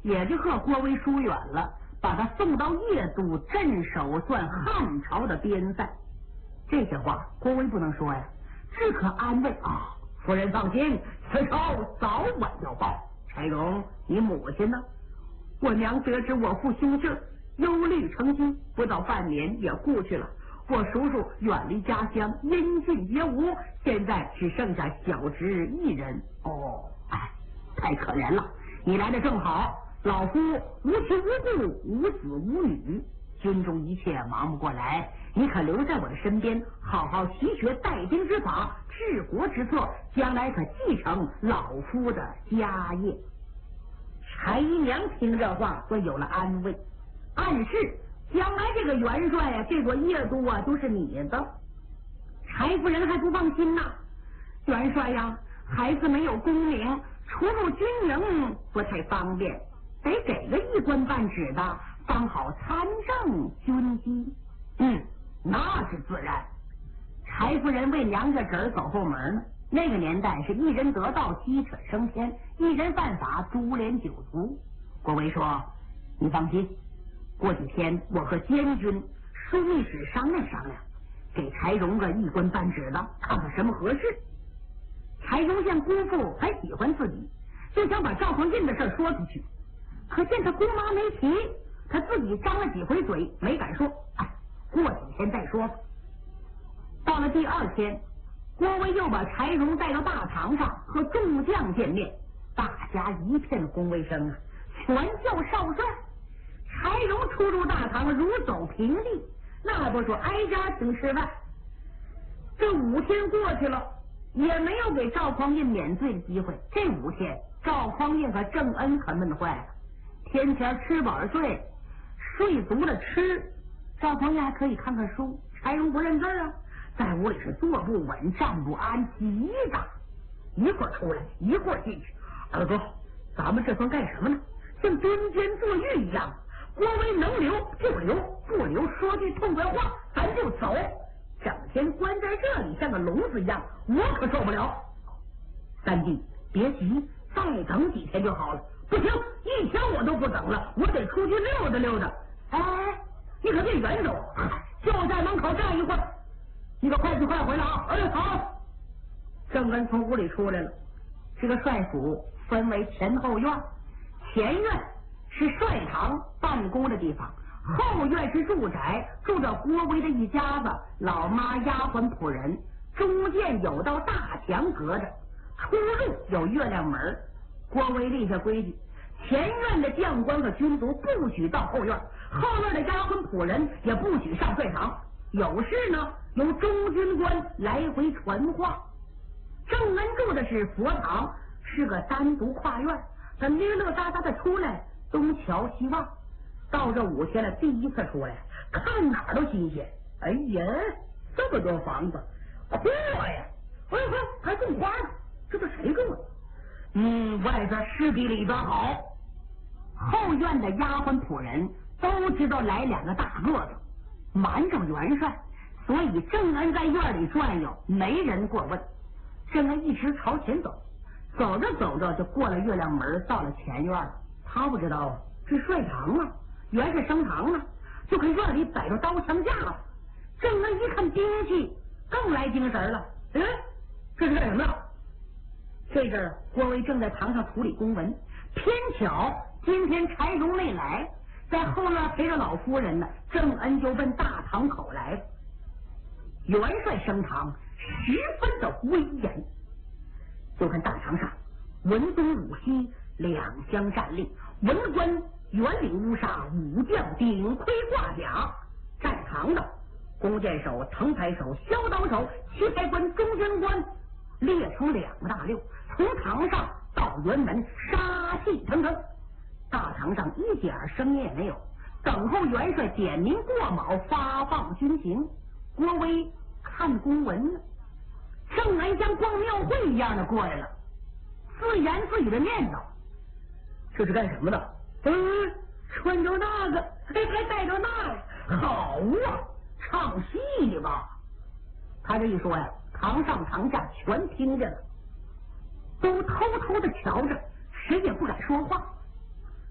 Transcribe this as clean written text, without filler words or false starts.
也就和郭威疏远了，把他送到邺都镇守算汉朝的边塞。这些话郭威不能说呀，只可安慰啊，夫人放心，此仇早晚要报。柴荣，你母亲呢？我娘得知我父凶事，忧虑成疾，不到半年也故去了。我叔叔远离家乡，音讯皆无，现在只剩下小侄一人。哦，哎，太可怜了。你来的正好，老夫无亲无故，无子无女，军中一切忙不过来，你可留在我的身边，好好习学带兵之法，治国之策，将来可继承老夫的家业。柴娘听这话，所以有了安慰，暗示将来这个元帅啊，这座邺都啊，都是你的。柴夫人还不放心呢，元帅呀，孩子没有功名，出入军营不太方便，得给个一官半职的，方好参政军机。那是自然。柴夫人为娘家侄儿走后门呢。那个年代是一人得道鸡犬升天，一人犯法株连九族。郭威说：“你放心，过几天我和监军、枢密使商量商量，给柴荣个一官半职的，看看什么合适。”柴荣见姑父还喜欢自己，就想把赵匡胤的事说出去，可见他姑妈没提，他自己张了几回嘴，没敢说。过几天再说吧。到了第二天，郭威又把柴荣带到大堂上和众将见面，大家一片恭维声啊，全叫少帅。柴荣出入大堂如走平地，那不说挨家请吃饭。这5天过去了，也没有给赵匡胤免罪的机会。这5天，赵匡胤和郑恩可闷坏了，天天吃饱了睡，睡足了吃。赵匡胤还可以看看书，柴荣不认字啊，在屋里是坐不稳站不安，急的一会儿出来一会儿进去。二哥，咱们这算干什么呢？像蹲监坐狱一样。郭威能留就留，不留说句痛快话咱就走，整天关在这里像个聋子一样，我可受不了。三弟别急，再等几天就好了。不行，1天我都不等了，我得出去溜达溜达。你可别远走，就在门口站一会儿。你可快去快回来啊！好。郑恩从屋里出来了。这个帅府分为前后院，前院是帅堂办公的地方，后院是住宅，住着郭威的一家子，老妈、丫鬟、仆人，中间有道大墙隔着，出入有月亮门。郭威立下规矩，前院的将官和军卒不许到后院，后院的丫鬟仆人也不许上帅堂，有事呢由中军官来回传话。郑恩住的是佛堂，是个单独跨院，他乐乐哒哒的出来，东瞧西望。到这5天了，第一次出来，看哪儿都新鲜。哎呀，这么多房子，阔呀！还种花呢，这都谁种的？外边是比里边好。后院的丫鬟仆人都知道来2个大个子瞒着元帅，所以郑恩在院里转悠，没人过问。郑恩一直朝前走，走着走着就过了月亮门，到了前院了。他不知道是帅堂啊，原是升堂啊，就看院里摆着刀枪架子。郑恩一看兵器，更来精神了。这是干什么的？这阵儿郭威正在堂上处理公文，偏巧今天柴荣没来，在后院陪着老夫人呢。郑恩就奔大堂口来了。元帅升堂十分的威严，就看大堂上文东武西2相站立，文官圆领乌纱，武将顶盔挂甲。站堂的弓箭手、藤牌手、削刀手、旗牌官、中军官列出2个大溜，从堂上到辕门杀气腾腾。大堂上一点声音也没有，等候元帅点名过卯，发放军情。郭威看公文呢，郑恩像逛庙会一样的过来了，自言自语的念叨：“这是干什么的？穿着那个，还带着那个，好啊，唱戏呢吧？”他这一说呀，堂上堂下全听见了，都偷偷的瞧着，谁也不敢说话。